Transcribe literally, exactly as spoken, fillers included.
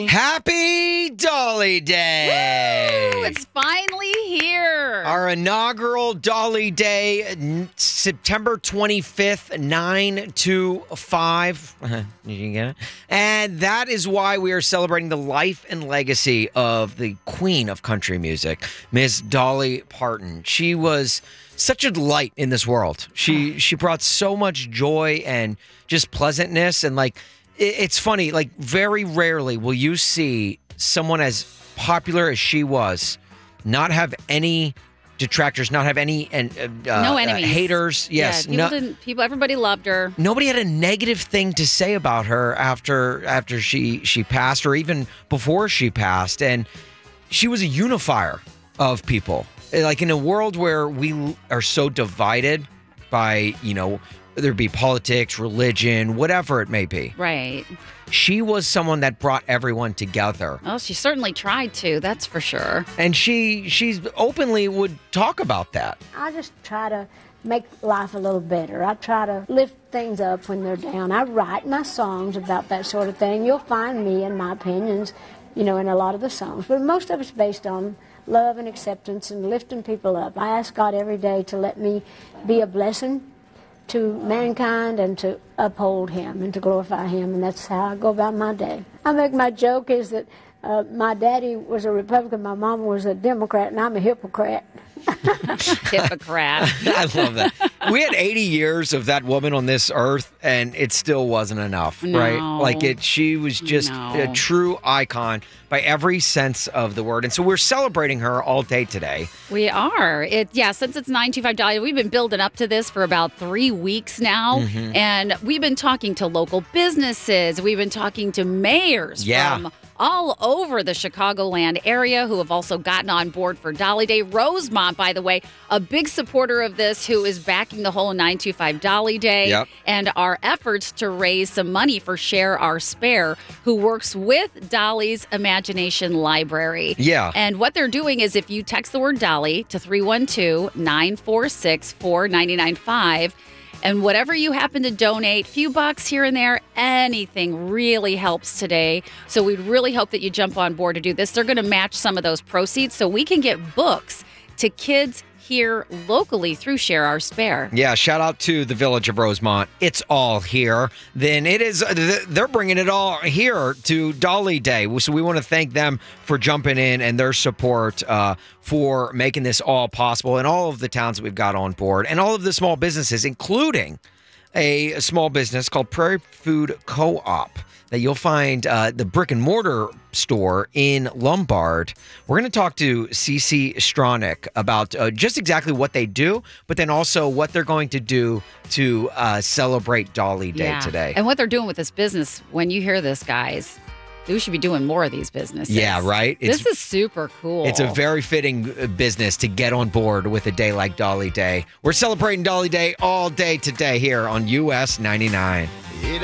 Happy Dolly Day! Woo, it's finally here. Our inaugural Dolly Day, n- September twenty-fifth, nine to five. Did you get it? And that is why we are celebrating the life and legacy of the queen of country music, Miss Dolly Parton. She was such a delight in this world. She she brought so much joy and just pleasantness. And like, it, it's funny, like very rarely will you see someone as popular as she was not have any detractors, not have any and uh, no uh, enemies, haters. Yes, yeah, people no, didn't. People, everybody loved her. Nobody had a negative thing to say about her after after she she passed, or even before she passed. And she was a unifier of people. Like in a world where we are so divided by, you know, whether it be politics, religion, whatever it may be. Right. She was someone that brought everyone together. Well, she certainly tried to, that's for sure. And she she's openly would talk about that. I just try to make life a little better. I try to lift things up when they're down. I write my songs about that sort of thing. You'll find me and my opinions, you know, in a lot of the songs. But most of it's based on love and acceptance and lifting people up. I ask God every day to let me be a blessing to mankind and to uphold him and to glorify him, and that's how I go about my day. I make my joke is that uh, my daddy was a Republican, my mama was a Democrat, and I'm a hypocrite. Hypocrite. I love that. We had eighty years of that woman on this earth, and it still wasn't enough, No. right? Like it, she was just No. a true icon by every sense of the word. And so we're celebrating her all day today. We are. It yeah, since it's nine two five Dolly, we've been building up to this for about three weeks now. Mm-hmm. And we've been talking to local businesses. We've been talking to mayors Yeah. from all over the Chicagoland area who have also gotten on board for Dolly Day. Rosemont, by the way, a big supporter of this, who is backing the whole nine two five Dolly Day Yep. and our efforts to raise some money for Share Our Spare, who works with Dolly's Imagination Library. Yeah. And what they're doing is if you text the word Dolly to three one two, nine four six, four nine nine five, and whatever you happen to donate, few bucks here and there, anything really helps today. So we'd really hope that you jump on board to do this. They're going to match some of those proceeds so we can get books to kids here locally through Share Our Spare. Yeah, shout out to the Village of Rosemont. It's all here. Then it is, they're bringing it all here to Dolly Day. So we want to thank them for jumping in and their support uh, for making this all possible, and all of the towns that we've got on board, and all of the small businesses, including a small business called Prairie Food Co-op that you'll find uh, the brick and mortar store in Lombard. We're going to talk to Cece Stronach about uh, just exactly what they do, but then also what they're going to do to uh, celebrate Dolly Day Yeah. today. And what they're doing with this business, when you hear this, guys, we should be doing more of these businesses. Yeah, right? This is super cool. It's a very fitting uh, business to get on board with a day like Dolly Day. We're celebrating Dolly Day all day today here on U S ninety-nine.